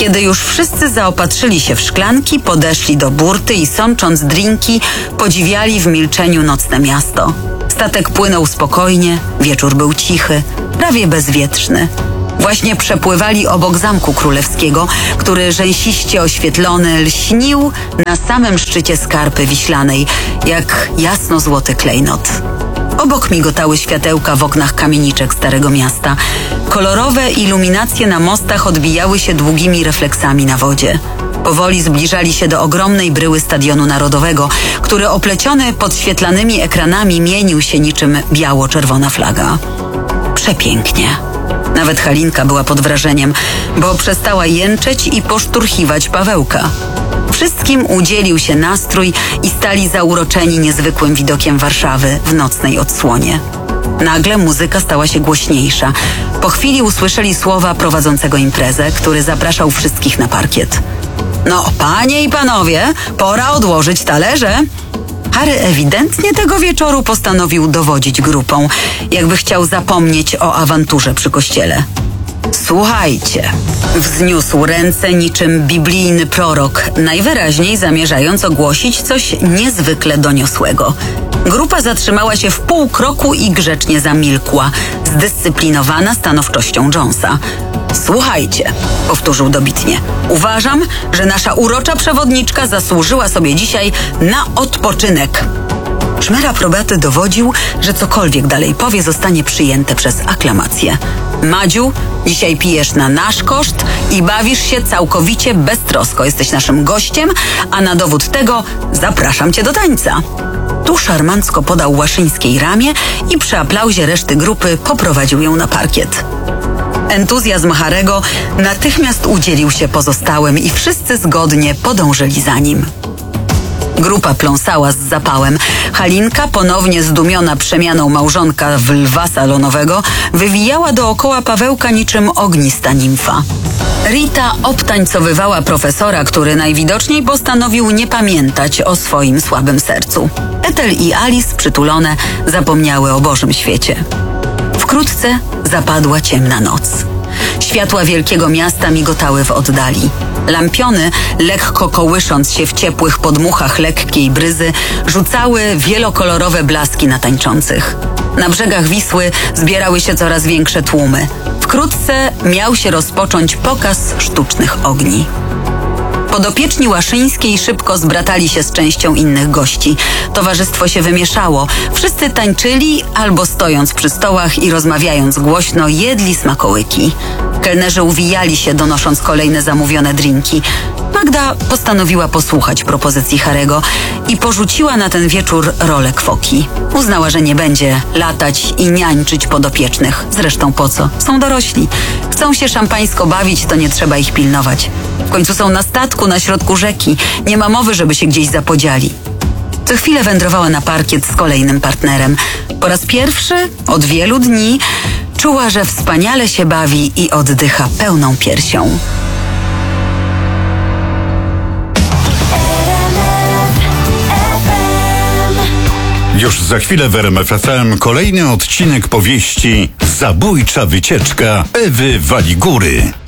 Kiedy już wszyscy zaopatrzyli się w szklanki, podeszli do burty i sącząc drinki, podziwiali w milczeniu nocne miasto. Statek płynął spokojnie, wieczór był cichy, prawie bezwietrzny. Właśnie przepływali obok Zamku Królewskiego, który rzęsiście oświetlony lśnił na samym szczycie Skarpy Wiślanej, jak jasno-złoty klejnot. Obok migotały światełka w oknach kamieniczek Starego Miasta. Kolorowe iluminacje na mostach odbijały się długimi refleksami na wodzie. Powoli zbliżali się do ogromnej bryły Stadionu Narodowego, który opleciony podświetlanymi ekranami mienił się niczym biało-czerwona flaga. Przepięknie. Nawet Halinka była pod wrażeniem, bo przestała jęczeć i poszturchiwać Pawełka. Wszystkim udzielił się nastrój i stali zauroczeni niezwykłym widokiem Warszawy w nocnej odsłonie. Nagle muzyka stała się głośniejsza. Po chwili usłyszeli słowa prowadzącego imprezę, który zapraszał wszystkich na parkiet. No, panie i panowie, pora odłożyć talerze. Harry ewidentnie tego wieczoru postanowił dowodzić grupą, jakby chciał zapomnieć o awanturze przy kościele. Słuchajcie, wzniósł ręce niczym biblijny prorok, najwyraźniej zamierzając ogłosić coś niezwykle doniosłego. Grupa zatrzymała się w pół kroku i grzecznie zamilkła, zdyscyplinowana stanowczością Jonesa. Słuchajcie, powtórzył dobitnie, uważam, że nasza urocza przewodniczka zasłużyła sobie dzisiaj na odpoczynek. Szmer aprobaty dowodził, że cokolwiek dalej powie, zostanie przyjęte przez aklamację. Madziu, dzisiaj pijesz na nasz koszt i bawisz się całkowicie beztrosko. Jesteś naszym gościem, a na dowód tego zapraszam cię do tańca. Tu szarmancko podał Łaszyńskiej ramię i przy aplauzie reszty grupy poprowadził ją na parkiet. Entuzjazm Harego natychmiast udzielił się pozostałym i wszyscy zgodnie podążyli za nim. Grupa pląsała z zapałem. Halinka, ponownie zdumiona przemianą małżonka w lwa salonowego, wywijała dookoła Pawełka niczym ognista nimfa. Rita obtańcowywała profesora, który najwidoczniej postanowił nie pamiętać o swoim słabym sercu. Ethel i Alice, przytulone, zapomniały o Bożym świecie. Wkrótce zapadła ciemna noc. Światła wielkiego miasta migotały w oddali. Lampiony, lekko kołysząc się w ciepłych podmuchach lekkiej bryzy, rzucały wielokolorowe blaski na tańczących. Na brzegach Wisły zbierały się coraz większe tłumy. Wkrótce miał się rozpocząć pokaz sztucznych ogni. Podopieczni Łaszyńskiej szybko zbratali się z częścią innych gości. Towarzystwo się wymieszało. Wszyscy tańczyli albo stojąc przy stołach i rozmawiając głośno jedli smakołyki. Kelnerzy uwijali się, donosząc kolejne zamówione drinki. Magda postanowiła posłuchać propozycji Harego i porzuciła na ten wieczór rolę kwoki. Uznała, że nie będzie latać i niańczyć podopiecznych. Zresztą po co? Są dorośli. Chcą się szampańsko bawić, to nie trzeba ich pilnować. W końcu są na statku na środku rzeki. Nie ma mowy, żeby się gdzieś zapodziali. Co chwilę wędrowała na parkiet z kolejnym partnerem. Po raz pierwszy od wielu dni czuła, że wspaniale się bawi i oddycha pełną piersią. Już za chwilę w RMF FM kolejny odcinek powieści Zabójcza wycieczka Ewy Waligury.